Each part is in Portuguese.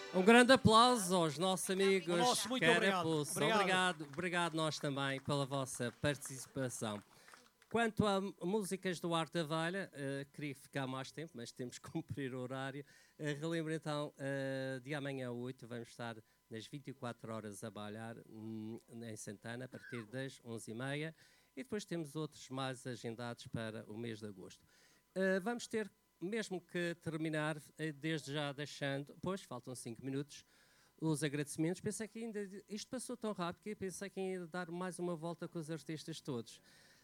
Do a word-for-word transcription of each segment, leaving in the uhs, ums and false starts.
Um grande aplauso aos nossos amigos Nosso, muito obrigado. Carapuço. Obrigado. obrigado. Obrigado nós também pela vossa participação. Quanto a músicas do Arte da Valha, uh, queria ficar mais tempo, mas temos que cumprir o horário. Uh, relembro então, uh, de amanhã a oito, vamos estar nas vinte e quatro horas a bailar um, em Santana, a partir das onze e meia. E depois temos outros mais agendados para o mês de agosto. Uh, vamos ter mesmo que terminar, uh, desde já deixando, pois faltam cinco minutos, os agradecimentos. Pensei que ainda, isto passou tão rápido que pensei que ia dar mais uma volta com os artistas todos.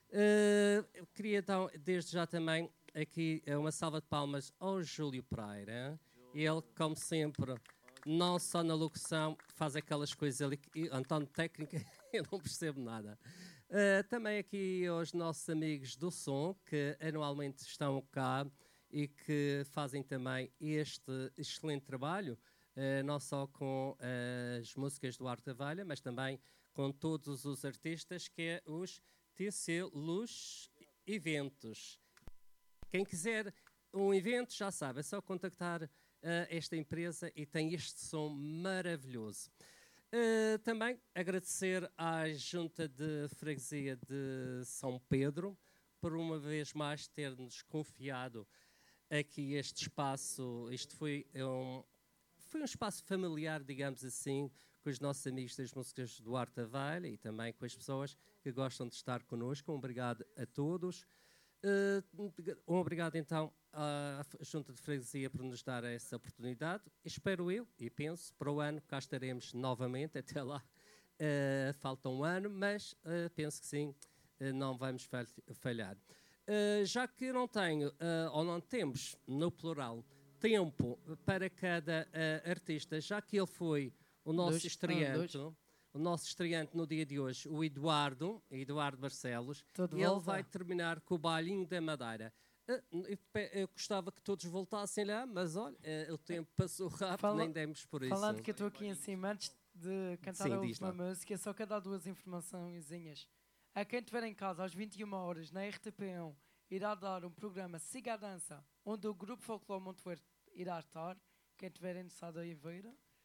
Uh, queria então, desde já também, aqui uma salva de palmas ao Júlio Pereira. Ele, como sempre, não só na locução, faz aquelas coisas ali, que, António técnica, eu não percebo nada. Uh, também aqui aos nossos amigos do som, que anualmente estão cá e que fazem também este excelente trabalho, uh, não só com uh, as músicas do Arte da Valha, mas também com todos os artistas, que é os T C Luz Eventos. Quem quiser um evento, já sabe, é só contactar uh, esta empresa e tem este som maravilhoso. Uh, também agradecer à Junta de Freguesia de São Pedro por uma vez mais ter-nos confiado aqui este espaço. Isto foi um, foi um espaço familiar, digamos assim, com os nossos amigos das músicas do Arte da Valha e também com as pessoas que gostam de estar connosco. Um obrigado a todos. Uh, um obrigado então à Junta de Freguesia por nos dar essa oportunidade. Espero eu e penso, para o ano cá estaremos novamente. Até lá uh, falta um ano, mas uh, penso que sim, uh, não vamos falhar. Uh, já que não tenho, uh, ou não temos, no plural, tempo para cada uh, artista, já que ele foi o nosso dois, estreante, ah, o nosso estreante no dia de hoje, o Eduardo, Eduardo Barcelos, ele volta. Vai terminar com o Bailinho da Madeira. Uh, eu, eu gostava que todos voltassem lá, mas olha, uh, o tempo passou rápido, Fala, nem demos por isso. Falando que eu estou aqui em cima, antes de cantar Sim, a última música, só quero dar duas informaçõezinhas. A quem estiver em casa, às vinte e uma horas, na R T P um, irá dar um programa Siga a Dança, onde o Grupo Folclore Montevideo irá estar. Quem estiver interessado aí ver.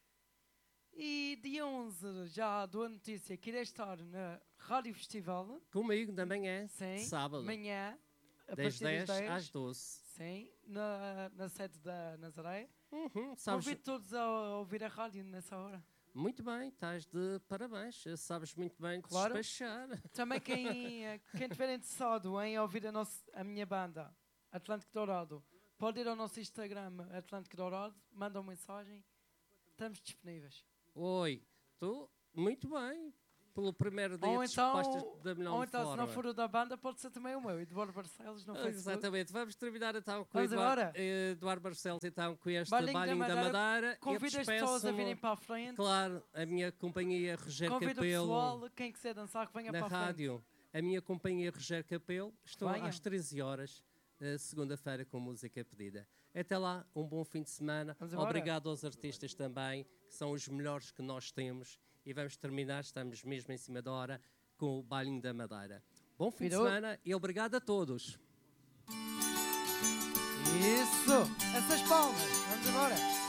E dia onze já dou a notícia que irei estar na Rádio Festival. Comigo também é, Sim, sábado. Amanhã, a das partir dez das dez às doze. Sim, na, na sede da Nazaré. Uhum, sabes... Convido todos a ouvir a rádio nessa hora. Muito bem, estás de parabéns. Sabes muito bem claro. despachar. Também quem, quem estiver interessado em ouvir a, nosso, a minha banda, Atlântico Dourado, pode ir ao nosso Instagram, Atlântico Dourado, manda uma mensagem. Estamos disponíveis. Oi, tu muito bem. Pelo primeiro dia ou de então, respostas da melhor Ou então, forma. se não for o da banda, pode ser também o meu, Eduardo Barcelos, no Facebook. Exatamente. Vamos terminar então com Vamos Eduardo, Eduardo Barcelos, então, com este Balinho Balinho da da Madeira. Madeira. Convido as pessoas a virem para a frente. Claro, a minha companhia Rogério Convido Capelo. Convido o pessoal, quem quiser dançar, que venha na para a rádio, frente. A minha companhia Rogério Capelo. Estou venha. às treze horas, segunda-feira, com música pedida. Até lá, um bom fim de semana. Obrigado aos artistas também, que são os melhores que nós temos. E vamos terminar, estamos mesmo em cima da hora, com o Balinho da Madeira. Bom fim Virou. de semana e obrigado a todos. Isso! Essas palmas! Vamos embora!